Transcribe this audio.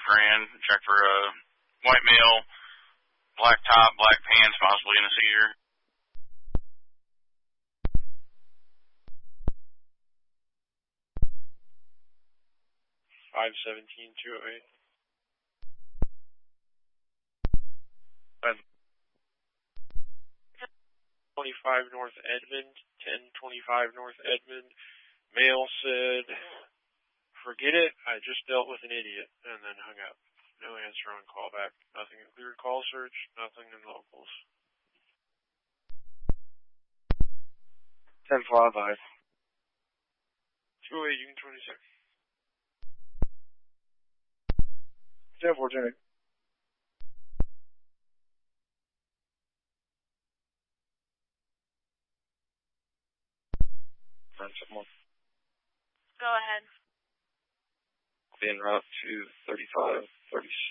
friend. Check for a white male, black top, black pants, possibly in a cedar. 517-208. 25 North Edmond, 1025 North Edmond. Male said, "Forget it, I just dealt with an idiot," and then hung up. No answer on callback. Nothing in cleared call search, nothing in locals. 10-5. 208, Union 26. 10-4, 10-8. Go ahead. Be en route to 3536.